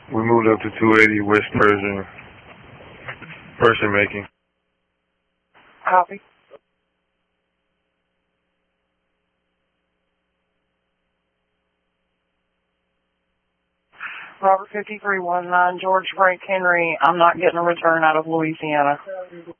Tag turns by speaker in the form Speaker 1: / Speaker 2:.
Speaker 1: We moved up to 280 West Persian making.
Speaker 2: Copy. Robert 5319, George Frank Henry. I'm not getting a return out of Louisiana.